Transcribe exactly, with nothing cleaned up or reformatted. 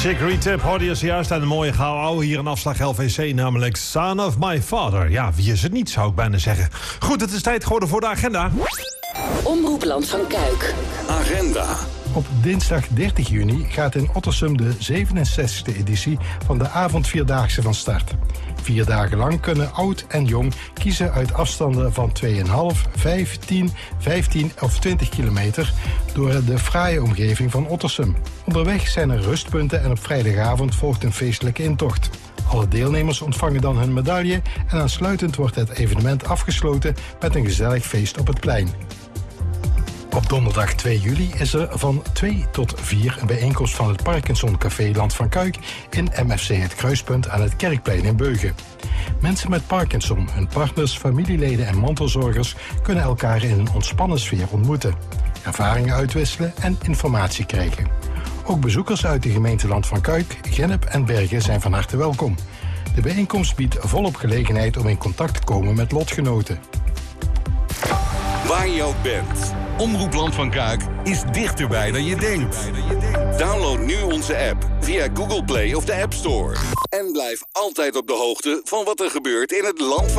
Chick Retap hoorde je zojuist aan de mooie gauw ouwe hier in afslag L V C, namelijk Son of My Father. Ja, wie is het niet, zou ik bijna zeggen. Goed, het is tijd geworden voor de agenda. Omroep Land van Kuik. Agenda. Op dinsdag dertig juni gaat in Ottersum de zevenenzestigste editie van de avondvierdaagse van start. Vier dagen lang kunnen oud en jong kiezen uit afstanden van twee komma vijf, vijf, tien, vijftien of twintig kilometer door de fraaie omgeving van Ottersum. Onderweg zijn er rustpunten en op vrijdagavond volgt een feestelijke intocht. Alle deelnemers ontvangen dan hun medaille en aansluitend wordt het evenement afgesloten met een gezellig feest op het plein. Op donderdag twee juli is er van twee tot vier een bijeenkomst van het Parkinson Café Land van Kuik in M F C Het Kruispunt aan het Kerkplein in Beugen. Mensen met Parkinson, hun partners, familieleden en mantelzorgers kunnen elkaar in een ontspannen sfeer ontmoeten, ervaringen uitwisselen en informatie krijgen. Ook bezoekers uit de gemeente Land van Kuik, Gennep en Bergen zijn van harte welkom. De bijeenkomst biedt volop gelegenheid om in contact te komen met lotgenoten. Waar je ook bent, Omroep Land van Kuik is dichterbij dan je denkt. Download nu onze app via Google Play of de App Store. En blijf altijd op de hoogte van wat er gebeurt in het land van